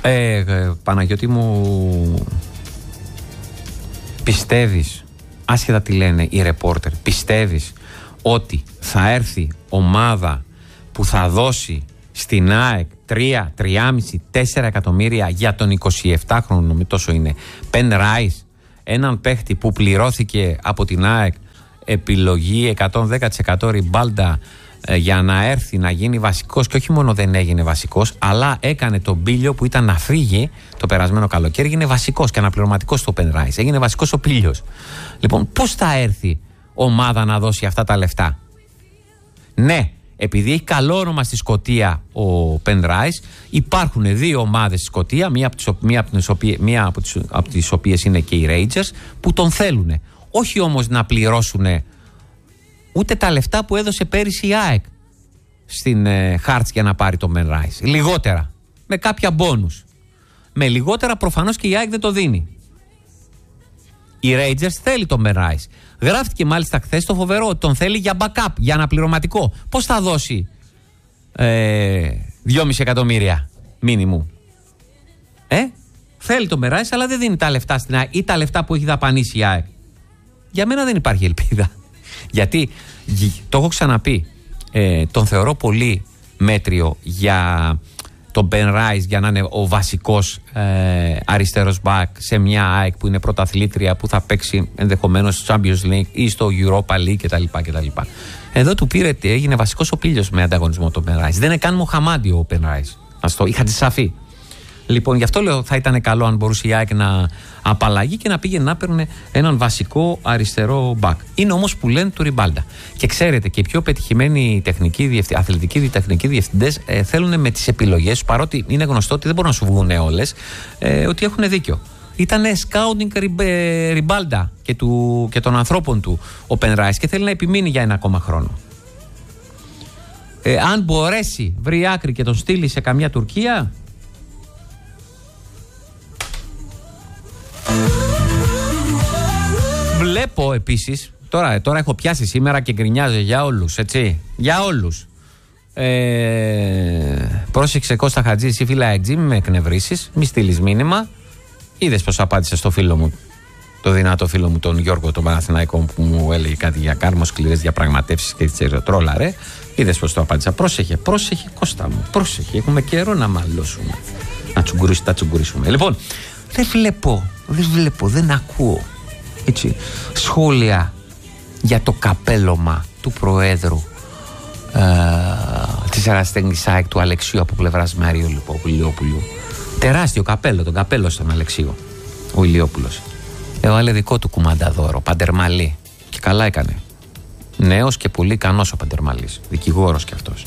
Παναγιώτη μου, πιστεύεις, άσχετα τι λένε οι ρεπόρτερ, πιστεύεις ότι θα έρθει ομάδα που θα δώσει στην ΑΕΚ 3, 3,5, 4 εκατομμύρια για τον 27χρονο, νομίζω τόσο είναι, Πεν Ράις, έναν παίχτη που πληρώθηκε από την ΑΕΚ, επιλογή 110% Ριμπάλντα, για να έρθει να γίνει βασικός, και όχι μόνο δεν έγινε βασικός, αλλά έκανε τον Πίλιο που ήταν να φύγει το περασμένο καλοκαίρι, έγινε βασικός και αναπληρωματικός στο Πεν Ράις, έγινε βασικός ο Πίλιος. Λοιπόν, πώς θα έρθει ομάδα να δώσει αυτά τα λεφτά? Ναι, επειδή έχει καλό όνομα στη Σκωτία ο Πεν Ράις, υπάρχουν δύο ομάδες στη Σκωτία, μία από τις οποίες είναι και οι Rangers, που τον θέλουν. Όχι όμως να πληρώσουν ούτε τα λεφτά που έδωσε πέρυσι η ΑΕΚ στην Hearts για να πάρει τον Πεν Ράις. Λιγότερα, με κάποια μπόνους. Με λιγότερα προφανώς και η ΑΕΚ δεν το δίνει. Οι Rangers θέλει τον Πεν Ράις. Γράφτηκε μάλιστα χθες το φοβερό ότι τον θέλει για backup, για αναπληρωματικό. Πώς θα δώσει 2,5 εκατομμύρια μίνιμου? Θέλει τον Πεν Ράις, αλλά δεν δίνει τα λεφτά στην ΑΕΚ ή τα λεφτά που έχει δαπανίσει η ΑΕΚ. Για μένα δεν υπάρχει ελπίδα. Γιατί, το έχω ξαναπεί, τον θεωρώ πολύ μέτριο για τον Πεν Ράις για να είναι ο βασικός αριστερός back σε μια ΑΕΚ που είναι πρωταθλήτρια, που θα παίξει ενδεχομένως στο Champions League ή στο Europa League κτλ. Εδώ του πήρε, έγινε βασικός ο Πίλιος με ανταγωνισμό τον Πεν Ράις. Δεν είναι καν Μοχαμάντι ο Πεν Ράις. Είχα τη σαφή. Λοιπόν, γι' αυτό λέω θα ήταν καλό αν μπορούσε η ΑΕΚ να απαλλαγεί και να πήγαινε να παίρνουν έναν βασικό αριστερό μπακ. Είναι όμως που λένε του Ριμπάλντα. Και ξέρετε, και οι πιο πετυχημένοι αθλητικοί τεχνικοί διευθυντές θέλουν με τις επιλογές, παρότι είναι γνωστό ότι δεν μπορούν να σου βγουν όλες, ότι έχουν δίκιο. Ήταν σκάουτινγκ Ριμπάλντα και των ανθρώπων του ο Πεν Ράις και θέλει να επιμείνει για ένα ακόμα χρόνο. Αν μπορέσει, βρει άκρη και τον στείλει σε καμιά Τουρκία. Βλέπω επίσης, τώρα έχω πιάσει σήμερα και γκρινιάζω για όλους, έτσι, για όλους. Πρόσεξε Κώστα Χατζή, εσύ φίλα Εκτζή, μην με εκνευρίσεις, μη στείλεις μήνυμα. Είδες πως απάντησε στο φίλο μου, το δυνατό φίλο μου τον Γιώργο τον Παναθηναϊκό, που μου έλεγε κάτι για κάρμο, σκληρές διαπραγματεύσεις και έτσι τρόλαρε. Είδες πως το απάντησα? Πρόσεχε Κώστα μου, πρόσεχε, έχουμε καιρό να μαλώσουμε, να τσουγκουρίσουμε. Λοιπόν, δεν ακούω έτσι σχόλια για το καπέλωμα του Προέδρου της Ερασιτέχνης ΑΕΚ του Αλεξίου από πλευράς Μαρίου Ηλιόπουλου. Τεράστιο καπέλο, τον καπέλο στον Αλεξίου ο Ηλιόπουλος. Έβαλε δικό του κουμανταδόρο, Παντερμαλή, και καλά έκανε. Νέος και πολύ ικανός ο Παντερμαλής, δικηγόρος κι αυτός.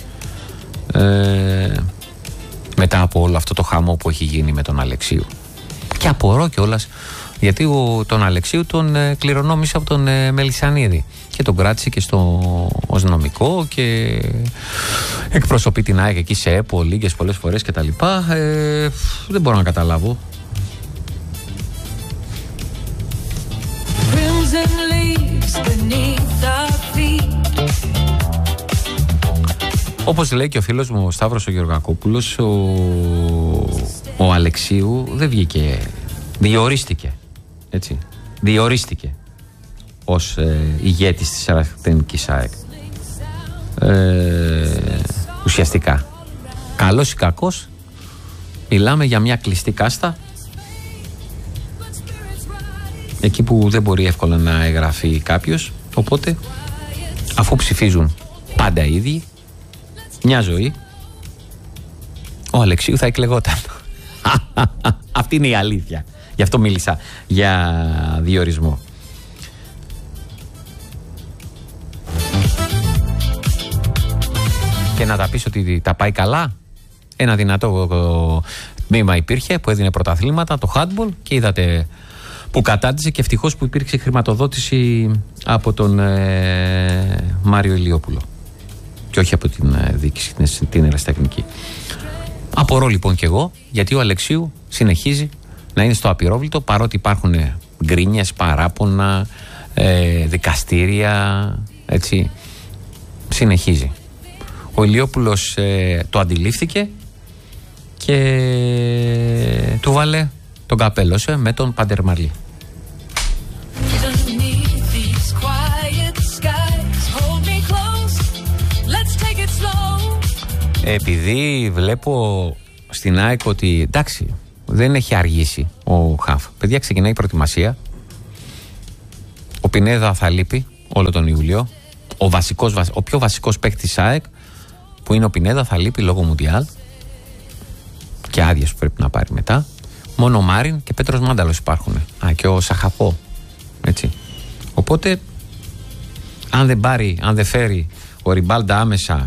Μετά από όλο αυτό το χαμό που έχει γίνει με τον Αλεξίου. Και απορώ κιόλας γιατί τον Αλεξίου τον κληρονόμησε από τον Μελισσανίδη και τον κράτησε και ως νομικό και εκπροσωπεί την ΑΕΚ εκεί σε ΕΠΟ λίγες πολλές φορές και τα λοιπά. Δεν μπορώ να καταλάβω. Όπως λέει και ο φίλος μου ο Σταύρος ο Γεωργακόπουλος, ο Αλεξίου δεν βγήκε, διορίστηκε ως ηγέτης της Ερασιτεχνικής ΑΕΚ. Ουσιαστικά καλός ή κακός, μιλάμε για μια κλειστή κάστα, εκεί που δεν μπορεί εύκολα να εγγραφεί κάποιος. Οπότε, αφού ψηφίζουν πάντα οι ίδιοι, μια ζωή, ο Αλεξίου θα εκλεγόταν. Αυτή είναι η αλήθεια. Γι' αυτό μίλησα για διορισμό. Και να τα πεις ότι τα πάει καλά. Ένα δυνατό τμήμα υπήρχε που έδινε πρωταθλήματα, το handball, και είδατε που κατάντησε, και ευτυχώς που υπήρξε χρηματοδότηση από τον Μάριο Ηλιόπουλο και όχι από την διοίκηση, την Ερασιτεχνική. Απορώ λοιπόν κι εγώ γιατί ο Αλεξίου συνεχίζει να είναι στο απειρόβλητο, παρότι υπάρχουν γκρίνιες, παράπονα, δικαστήρια, έτσι, συνεχίζει. Ο Ηλιόπουλος το αντιλήφθηκε και βάλε, τον καπέλωσε με τον Παντερμαρλή. Επειδή βλέπω στην ΑΕΚ ότι εντάξει, δεν έχει αργήσει ο Χαφ. Παιδιά, ξεκινάει η προετοιμασία. Ο Πινέδα θα λείπει όλο τον Ιούλιο. Ο πιο βασικός παίκτης της ΑΕΚ, που είναι ο Πινέδα, θα λείπει λόγω Μουντιάλ και άδειες που πρέπει να πάρει μετά. Μόνο ο Μάριν και Πέτρος Μάνταλος υπάρχουν. Και ο Σαχαπό. Έτσι. Οπότε, αν δεν φέρει ο Ριμπάλντα άμεσα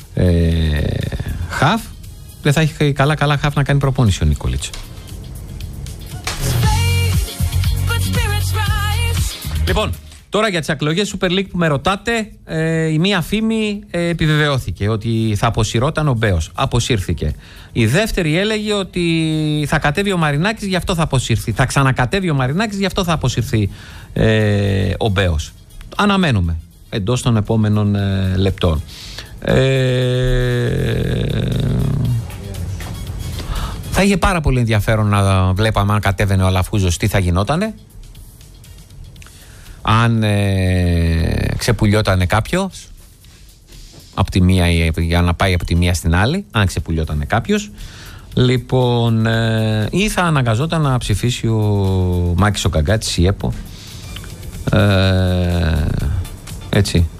Χαφ, δεν θα έχει καλά Χαφ να κάνει προπόνηση ο Νίκολιτς. Λοιπόν, τώρα για τις εκλογές Super League που με ρωτάτε, η μία φήμη επιβεβαιώθηκε ότι θα αποσυρώταν ο Μπέος. Αποσύρθηκε. Η δεύτερη έλεγε ότι θα κατέβει ο Μαρινάκης, γι' αυτό θα αποσυρθεί. Θα ξανακατέβει ο Μαρινάκης, γι' αυτό θα αποσυρθεί ο Μπέος. Αναμένουμε εντός των επόμενων λεπτών. Θα είχε πάρα πολύ ενδιαφέρον να βλέπαμε αν κατέβαινε ο Αλαφούζος τι θα γινότανε, αν ξεπουλιότανε κάποιος από τη μία, για να πάει από τη μία στην άλλη, αν ξεπουλιότανε κάποιος, λοιπόν, ή θα αναγκαζόταν να ψηφίσει ο Μάκης ο Καγκάτης, η ΕΠΟ, έτσι,